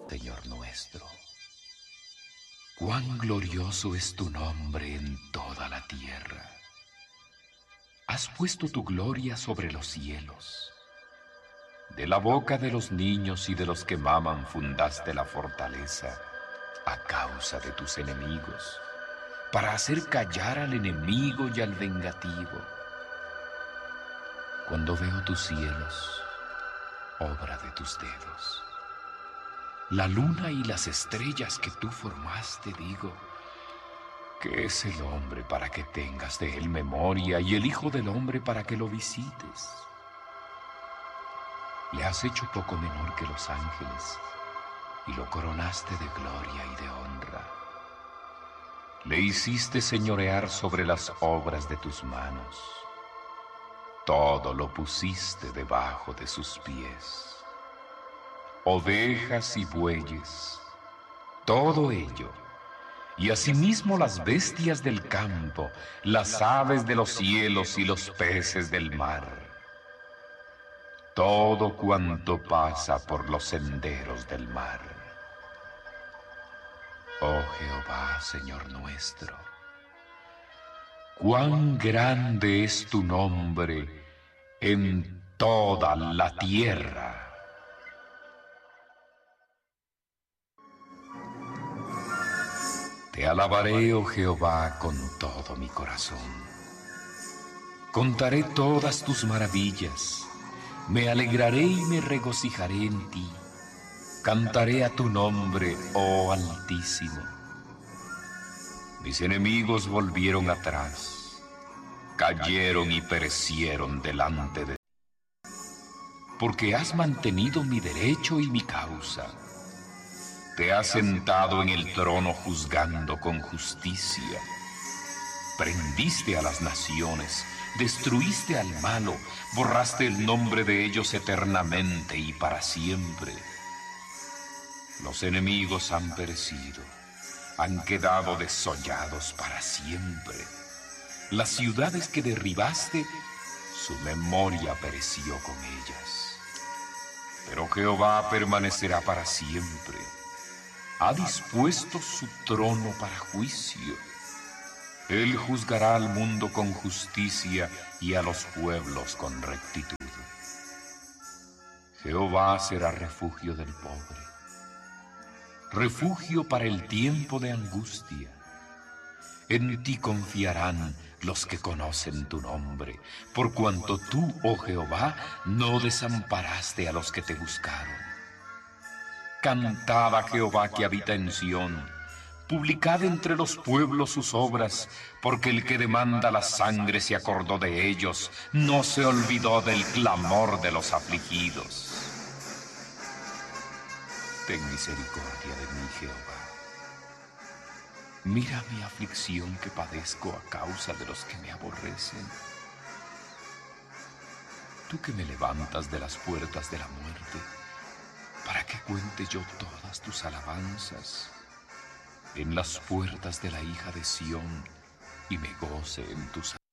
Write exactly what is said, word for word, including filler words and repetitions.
Señor nuestro. Cuán glorioso es tu nombre en toda la tierra. Has puesto tu gloria sobre los cielos. De la boca de los niños y de los que maman fundaste la fortaleza a causa de tus enemigos, para hacer callar al enemigo y al vengativo. Cuando veo tus cielos, obra de tus dedos, la luna y las estrellas que tú formaste, digo, ¿qué es el hombre para que tengas de él memoria y el hijo del hombre para que lo visites? Le has hecho poco menor que los ángeles y lo coronaste de gloria y de honra. Le hiciste señorear sobre las obras de tus manos. Todo lo pusiste debajo de sus pies. Ovejas y bueyes, todo ello, y asimismo las bestias del campo, las aves de los cielos y los peces del mar. Todo cuanto pasa por los senderos del mar. Oh Jehová, Señor nuestro, cuán grande es tu nombre en toda la tierra. Te alabaré, oh Jehová, con todo mi corazón. Contaré todas tus maravillas. Me alegraré y me regocijaré en ti. Cantaré a tu nombre, oh Altísimo. Mis enemigos volvieron atrás, cayeron y perecieron delante de ti. Porque has mantenido mi derecho y mi causa. Te has sentado en el trono juzgando con justicia. Prendiste a las naciones, destruiste al malo, borraste el nombre de ellos eternamente y para siempre. Los enemigos han perecido, han quedado desollados para siempre. Las ciudades que derribaste, su memoria pereció con ellas. Pero Jehová permanecerá para siempre. Ha dispuesto su trono para juicio. Él juzgará al mundo con justicia y a los pueblos con rectitud. Jehová será refugio del pobre, refugio para el tiempo de angustia. En ti confiarán los que conocen tu nombre, por cuanto tú, oh Jehová, no desamparaste a los que te buscaron. Cantad a Jehová que habita en Sión, publicad entre los pueblos sus obras, porque el que demanda la sangre se acordó de ellos, no se olvidó del clamor de los afligidos. Ten misericordia de mí, Jehová. Mira mi aflicción que padezco a causa de los que me aborrecen. Tú que me levantas de las puertas de la muerte, para que cuente yo todas tus alabanzas en las puertas de la hija de Sión y me goce en tus